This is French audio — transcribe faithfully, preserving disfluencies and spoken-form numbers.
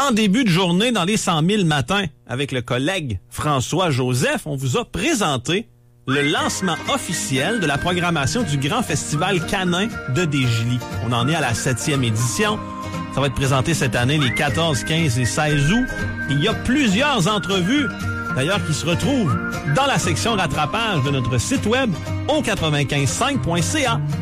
En début de journée, dans les cent mille matins, avec le collègue François Joseph, on vous a présenté le lancement officiel de la programmation du Grand Festival canin de Desjolies. On en est à la septième édition. Ça va être présenté cette année les quatorze, quinze et seize août. Il y a plusieurs entrevues, d'ailleurs, qui se retrouvent dans la section rattrapage de notre site web au quatre-vingt-quinze cinq point c a.